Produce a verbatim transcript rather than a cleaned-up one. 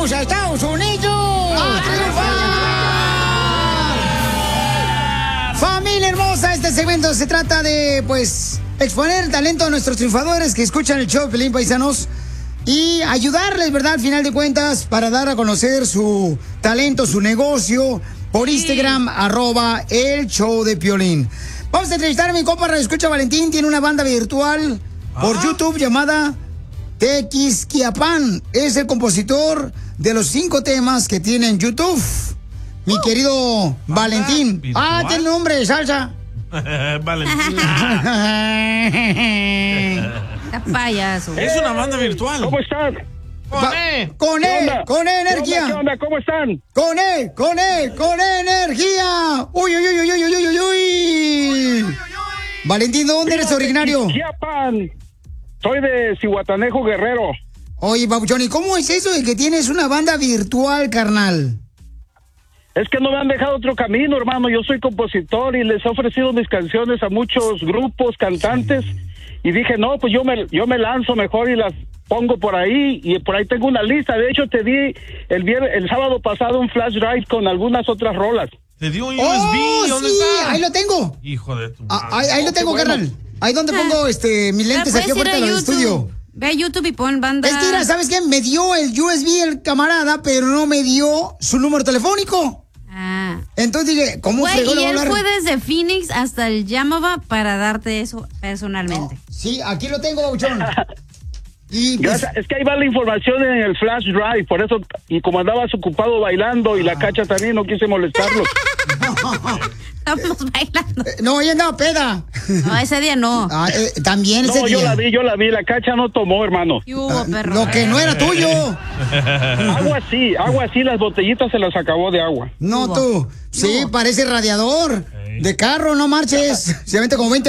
¡Vamos a Estados Unidos! ¡A triunfar! Familia hermosa, este segmento se trata de, pues, exponer el talento a nuestros triunfadores que escuchan el show de Piolín, paisanos, y ayudarles, ¿verdad? Al final de cuentas, para dar a conocer su talento, su negocio, por Instagram, sí. arroba el show de Piolín. Vamos a entrevistar a mi compa Radio Escucha Valentín, tiene una banda virtual por ah. YouTube llamada Tequisquiapan. Es el compositor de los cinco temas que tiene en YouTube. Mi uh. querido Valentín. Virtual. Ah, tiene nombre de salsa. Valentín. Payaso. Es una banda virtual. ¿Cómo están? Con E. Con E, con E energía. ¿Qué onda? ¿Cómo están? Con E, con E, con E energía. Uy, uy, uy, uy, uy, uy, uy, uy. Valentín, ¿de dónde eres originario? Chiapan. Soy de Zihuatanejo, Guerrero. Oye, Papuchón, ¿y cómo es eso de que tienes una banda virtual, carnal? Es que no me han dejado otro camino, hermano. Yo soy compositor y les he ofrecido mis canciones a muchos grupos, cantantes. Y dije, no, pues yo me, yo me lanzo mejor y las pongo por ahí. Y por ahí tengo una lista. De hecho, te di el viernes, el sábado pasado un flash drive con algunas otras rolas. ¿Te dio un U oh, S B? ¿Dónde sí, está? Ahí lo tengo. Hijo de tu ah, ahí, ahí lo tengo, bueno. carnal. Ahí donde pongo este mis lentes aquí afuera del estudio. Ve a YouTube y pon banda. Es que, mira, ¿sabes qué? Me dio el U S B el camarada, pero no me dio su número telefónico. Ah. Entonces dije, ¿cómo Güey, fregó y le voy a él hablar? fue desde Phoenix hasta el Yamava para darte eso personalmente. No, sí, aquí lo tengo, Babuchón. Y pues, Gracias, es que ahí va la información en el flash drive, por eso, y como andabas ocupado bailando y la Cacha también, no quise molestarlo. Estamos bailando. Eh, no, ella andaba peda. No, ese día no. Ah, eh, también ese No, día. yo la vi, yo la vi, la Cacha no tomó, hermano. ¿Qué hubo, Ah, perro? lo que no era tuyo. Agua sí, agua sí, las botellitas se las acabó de agua. No, tú. Sí, parece radiador de carro, no marches. Se vente como veinte